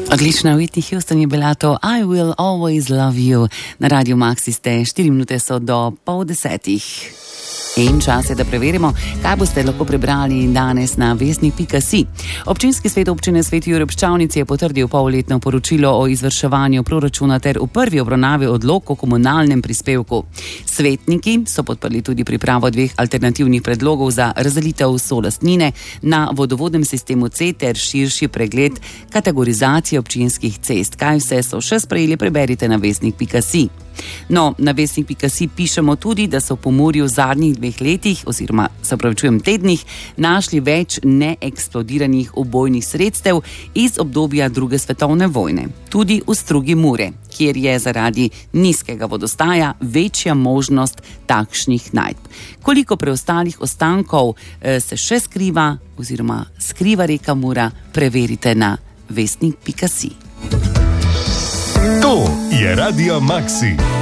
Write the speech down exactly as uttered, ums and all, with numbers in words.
Odlična, Whitney Houston je bila to I Will Always Love You. Na Radio Maxi ste, štiri minute so do pol desetih. In čas je, da preverimo, kaj boste lahko prebrali danes na vestnik pika si. Občinski svet občine Sveti Jurij ob Ščavnici je potrdil polletno poročilo o izvrševanju proračuna ter v prvi obravnavi odlok o komunalnem prispevku. Svetniki so podprli tudi pripravo dveh alternativnih predlogov za razdelitev solastnine na vodovodnem sistemu C ter širši pregled kategorizacije občinskih cest. Kaj vse so še sprejeli, preberite na vestnik pika si. No, na vestnik pika si pišemo tudi, da so v Pomurju v zadnjih dveh letih, oziroma se opravičujem tednih, našli več neeksplodiranih ubojnih sredstev iz obdobja druge svetovne vojne. Tudi v strugi Mure, kjer je zaradi nizkega vodostaja večja možnost takšnih najdb. Koliko preostalih ostankov eh, se še skriva, oziroma skriva reka Mura, preverite na vestnik pika si. To je Radio Maxi.